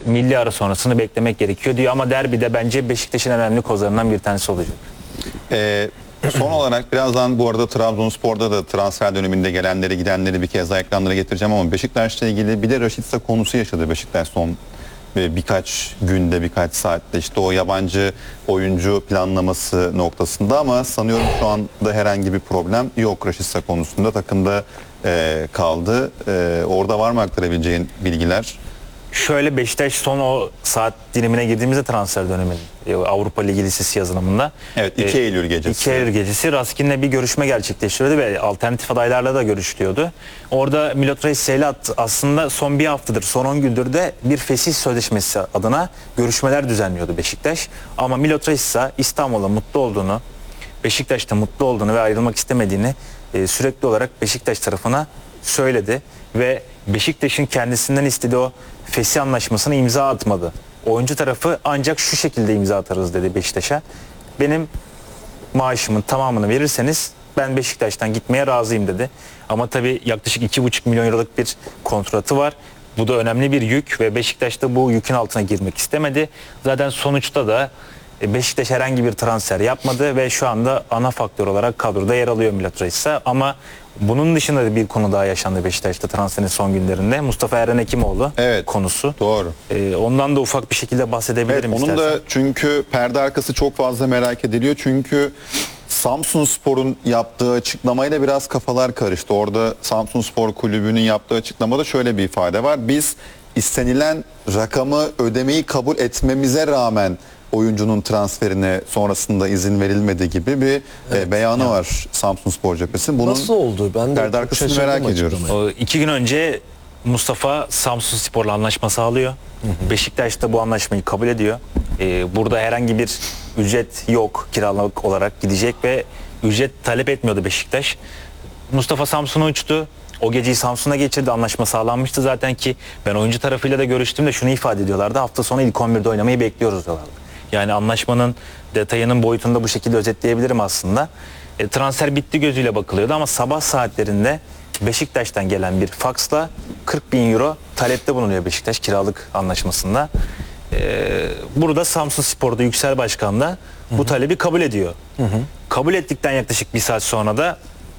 milli ara sonrasını beklemek gerekiyor diyor ama derbide bence Beşiktaş'ın önemli kozlarından bir tanesi olacak. Son olarak birazdan bu arada Trabzonspor'da da transfer döneminde gelenleri gidenleri bir kez daha ekranlara getireceğim ama Beşiktaş'la ilgili bir de Rashica konusu yaşadı Beşiktaş son birkaç günde, birkaç saatte işte o yabancı oyuncu planlaması noktasında ama sanıyorum şu anda herhangi bir problem yok Rashica konusunda, takımda kaldı. Orada var mı aktarabileceğin bilgiler? Şöyle, Beşiktaş son o saat dilimine girdiğimizde transfer döneminin Avrupa Ligi Lisesi yazılımında. Evet, 2 Eylül gecesi. 2 Eylül gecesi Raskin'le bir görüşme gerçekleştiriyordu ve alternatif adaylarla da görüşülüyordu. Orada Milotras Seylat aslında son bir haftadır, son 10 gündür de bir fesih sözleşmesi adına görüşmeler düzenliyordu Beşiktaş. Ama Milotras İstanbul'da mutlu olduğunu, Beşiktaş'ta mutlu olduğunu ve ayrılmak istemediğini sürekli olarak Beşiktaş tarafına söyledi. Ve Beşiktaş'ın kendisinden istediği o fesih anlaşmasını imza atmadı. Oyuncu tarafı ancak şu şekilde imza atarız dedi Beşiktaş'a. Benim maaşımın tamamını verirseniz ben Beşiktaş'tan gitmeye razıyım dedi. Ama tabii yaklaşık 2,5 milyon euroluk bir kontratı var. Bu da önemli bir yük ve Beşiktaş da bu yükün altına girmek istemedi. Zaten sonuçta da Beşiktaş herhangi bir transfer yapmadı ve şu anda ana faktör olarak kadroda yer alıyor Milotras. Ama bunun dışında da bir konu daha yaşandı Beşiktaş'ta transferin son günlerinde. Mustafa Eren Hekimoğlu konusu. Doğru. Ondan da ufak bir şekilde bahsedebilirim onun istersen. da çünkü perde arkası çok fazla merak ediliyor. Çünkü Samsunspor'un yaptığı açıklamayla biraz kafalar karıştı. Orada Samsunspor Kulübü'nün yaptığı açıklamada şöyle bir ifade var. Biz istenilen rakamı ödemeyi kabul etmemize rağmen oyuncunun transferine sonrasında izin verilmedi gibi bir beyanı var Samsunspor cephesi. Bunun nasıl oldu? Ben de perde arkasını merak ediyorum. 2 gün önce Mustafa Samsunspor'la anlaşma sağlıyor. Beşiktaş da bu anlaşmayı kabul ediyor. Burada herhangi bir ücret yok, kiralık olarak gidecek ve ücret talep etmiyordu Beşiktaş. Mustafa Samsun'a uçtu. O geceyi Samsun'a geçirdi. Anlaşma sağlanmıştı zaten ki ben oyuncu tarafıyla da görüştüğümde şunu ifade ediyorlardı. Hafta sonu ilk 11'de oynamayı bekliyoruz diyorlardı. Yani anlaşmanın detayının boyutunda bu şekilde özetleyebilirim aslında. Transfer bitti gözüyle bakılıyordu ama sabah saatlerinde Beşiktaş'tan gelen bir faksla 40 bin euro talepte bulunuyor Beşiktaş kiralık anlaşmasında. Burada Samsunspor'da Yüksel Başkan da bu talebi kabul ediyor. Kabul ettikten yaklaşık bir saat sonra da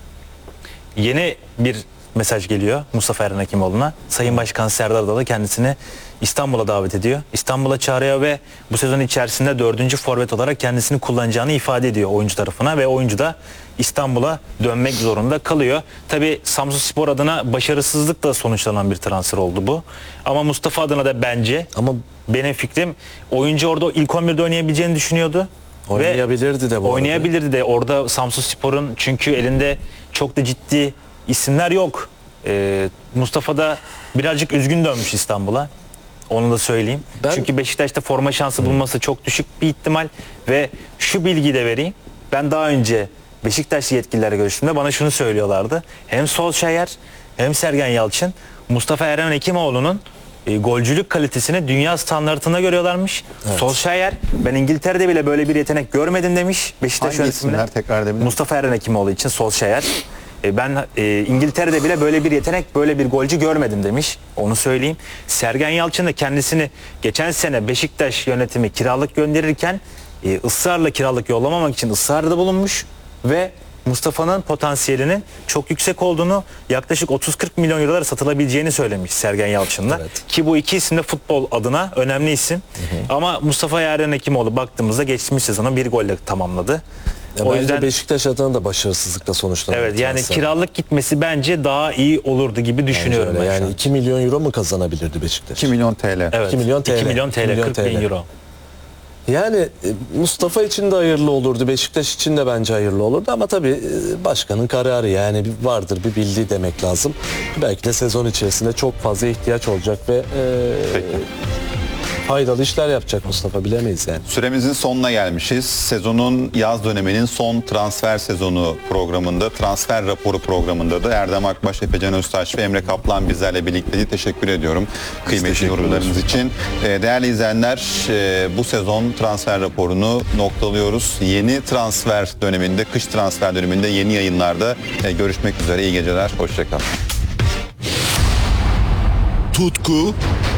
yeni bir mesaj geliyor Mustafa Eren Hekimoğlu'na. Sayın Başkan Serdar Adalı kendisini İstanbul'a davet ediyor. İstanbul'a çağırıyor ve bu sezon içerisinde 4. forvet olarak kendisini kullanacağını ifade ediyor oyuncu tarafına ve oyuncu da İstanbul'a dönmek zorunda kalıyor. Tabii Samsunspor adına başarısızlıkla sonuçlanan bir transfer oldu bu. Ama Mustafa adına da bence, ama benim fikrim, oyuncu orada ilk 11'de oynayabileceğini düşünüyordu. Oynayabilirdi de bu Oynayabilirdi de orada Samsunspor'un çünkü elinde çok da ciddi isimler yok. Mustafa da birazcık üzgün dönmüş İstanbul'a. Onu da söyleyeyim. Çünkü Beşiktaş'ta forma şansı bulması çok düşük bir ihtimal ve şu bilgiyi de vereyim. Ben daha önce Beşiktaşlı yetkililerle görüştüğümde bana şunu söylüyorlardı. Hem Solskjaer hem Sergen Yalçın Mustafa Eren Hekimoğlu'nun golcülük kalitesini dünya standartına görüyorlarmış. Evet. Solskjaer ben İngiltere'de bile böyle bir yetenek görmedim demiş. Beşiktaş yönetimine. Mustafa Eren Hekimoğlu için Solskjaer. Ben İngiltere'de bile böyle bir yetenek, böyle bir golcü görmedim demiş. Onu söyleyeyim. Sergen Yalçın da kendisini geçen sene Beşiktaş yönetimi kiralık gönderirken ısrarla kiralık yollamamak için ısrarda bulunmuş ve Mustafa'nın potansiyelinin çok yüksek olduğunu, yaklaşık 30-40 milyon eurolara satılabileceğini söylemiş Sergen Yalçın'la. Evet. Ki bu iki isim de futbol adına önemli isim. Ama Mustafa Eren Hekimoğlu baktığımızda geçtiğimiz sezonu bir golle tamamladı. O yüzden Beşiktaş adına da başarısızlıkla sonuçlandı. Evet, yani kiralık gitmesi bence daha iyi olurdu gibi düşünüyorum. Ben yani 2 milyon euro mu kazanabilirdi Beşiktaş? 2 milyon TL. Evet, 2 milyon TL. 2 milyon TL, 40 bin euro. Yani Mustafa için de hayırlı olurdu, Beşiktaş için de bence hayırlı olurdu ama tabii başkanın kararı, yani vardır bir bildiği demek lazım. Belki de sezon içerisinde çok fazla ihtiyaç olacak ve faydalı işler yapacak Mustafa, bilemeyiz yani. Süremizin sonuna gelmişiz. Sezonun, yaz döneminin son transfer sezonu programında, transfer raporu programında da Erdem Akbaş, Efecan Öztaş ve Emre Kaplan bizlerle birlikteydi. Teşekkür ediyorum kıymetli yorumlarınız için. Değerli izleyenler, bu sezon transfer raporunu noktalıyoruz. Yeni transfer döneminde, kış transfer döneminde yeni yayınlarda görüşmek üzere. İyi geceler, hoşça kalın. Tutku